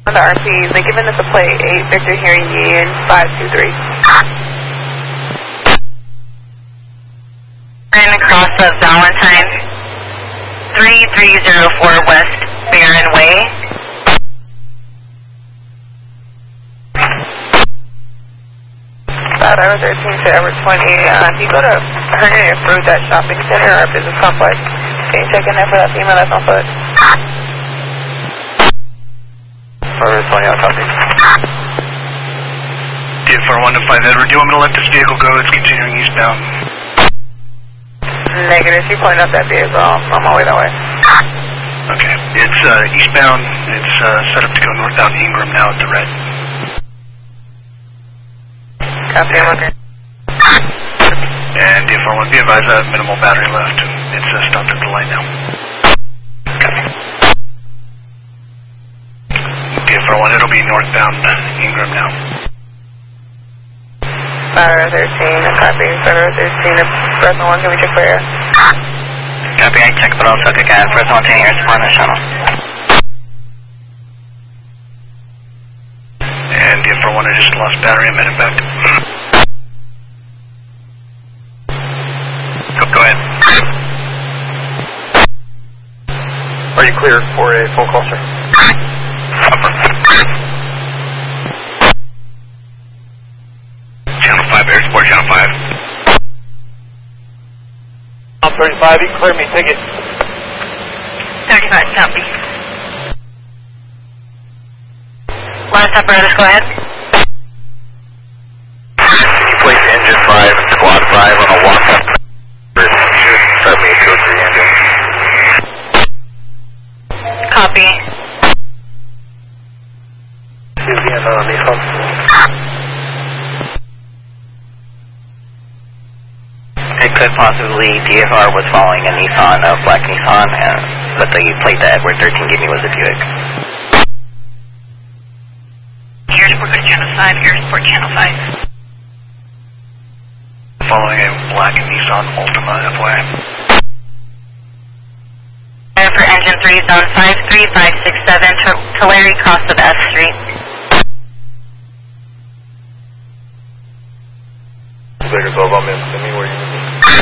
On the RPs, they given us a plate 8 Victor here, Yin 523. In across of Valentine, 3304 West Barron Way. About hour 13 to hour 20. If you go to Herndon and Fruit, that shopping center or business complex, can you check in there for that female that's on foot? Fire 20, I'll copy. DFR105 Edward, do you want me to let this vehicle go? It's continuing eastbound. Negative, you point out that vehicle. I'm on my way that way. Okay, it's eastbound. It's set up to go northbound Ingram now at the red. Copy, I'm okay. And DFR1, be advised I have minimal battery left. It's stopped at the light now. Copy. DFR1, it'll be northbound Ingram now. Fire 13, copy. Fire 13, Fresno 1, can we check for air? Copy, I check, but also took a Fresno 1 10 years on the channel. And DFR1, I just lost battery, I'm headed back. Go ahead. Are you clear for a full cluster? Channel 5, air support, channel 5. 35, you can clear me, ticket. 35, copy. Last apparatus, go ahead. You place engine 5 and squad 5 on a walk-up. Start me 203 engine. Copy. It could possibly, DFR was following a Nissan, a black Nissan, but the plate that Edward 13 gave me was a Buick. Air support, go to channel 5, air support, channel 5. Following a black Nissan Altima, FYI. For engine 3, zone 53567, Tulare, cross of F Street. Bigger 12 on me, send me where you need me.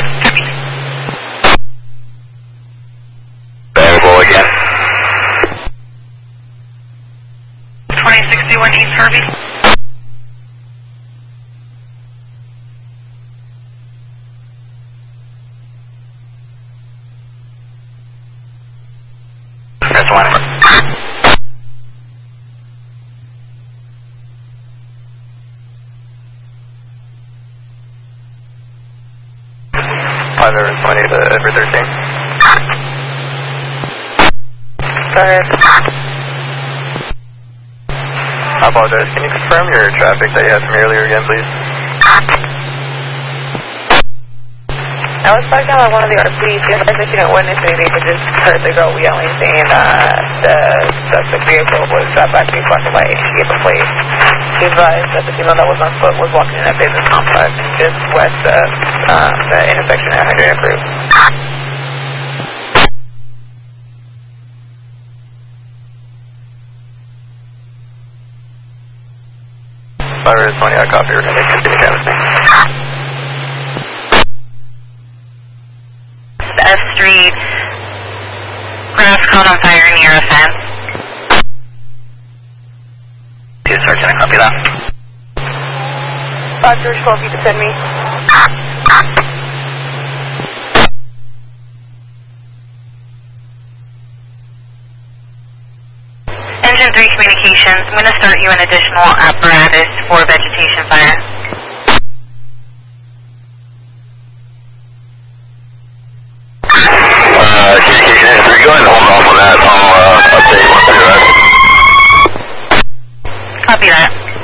Variable again. 2061 East Harvey. That's one. Either 20 to Edward 13. Go ahead. I apologize. Can you confirm your traffic that you had from earlier again, please? I was back down on one of the RPs. The advised that you didn't witness anything, but just heard the girl yelling, saying the vehicle was back to me flashing light and she gave a plate. She advised that the female that was on foot was walking in a business complex just west of the intersection at 100 and Fruit. Fire 20, I copy. We're going to continue canvassing. F Street, grass caught on fire near a fence. Sergeant, I copy that. 5 George 12, you can send me. Engine 3 communications, I'm going to start you an additional apparatus for vegetation fire. Communication 3, go ahead and hold off on that. I'll update once we arrive. Copy that.